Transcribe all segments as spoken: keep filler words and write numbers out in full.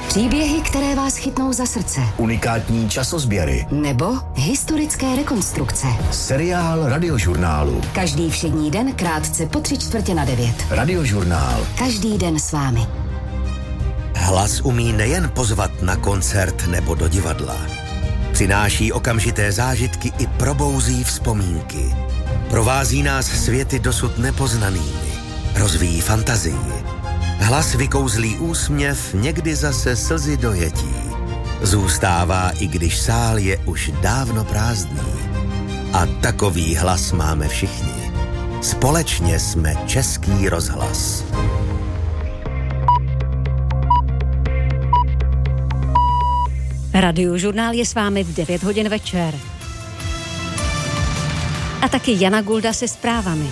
Příběhy, které vás chytnou za srdce. Unikátní časozběry. Nebo historické rekonstrukce. Seriál Radiožurnálu. Každý všední den krátce po tři čtvrtě na devět. Radiožurnál. Každý den s vámi. Hlas umí nejen pozvat na koncert nebo do divadla. Přináší okamžité zážitky i probouzí vzpomínky. Provází nás světy dosud nepoznanými. Rozvíjí fantazii. Hlas vykouzlí úsměv, někdy zase slzy dojetí. Zůstává, i když sál je už dávno prázdný. A takový hlas máme všichni. Společně jsme Český rozhlas. Radiožurnál je s vámi v devět hodin večer. A taky Jana Gulda se zprávami.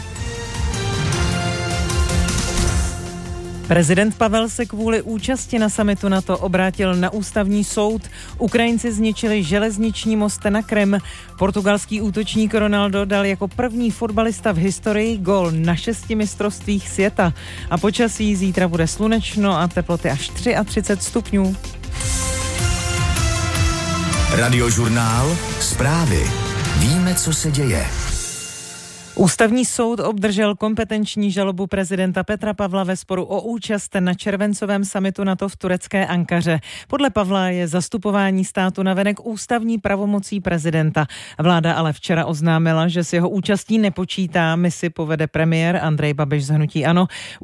Prezident Pavel se kvůli účasti na summitu NATO obrátil na ústavní soud. Ukrajinci zničili železniční most na Krym. Portugalský útočník Ronaldo dal jako první fotbalista v historii gól na šesti mistrovstvích světa. A počasí zítra bude slunečno a teploty až třicet tři stupňů. Radiožurnál. Zprávy. Víme, co se děje. Ústavní soud obdržel kompetenční žalobu prezidenta Petra Pavla ve sporu o účast na červencovém summitu NATO v turecké Ankaře. Podle Pavla je zastupování státu navenek ústavní pravomocí prezidenta. Vláda ale včera oznámila, že s jeho účastí nepočítá, misi povede premiér Andrej Babiš z hnutí ANO.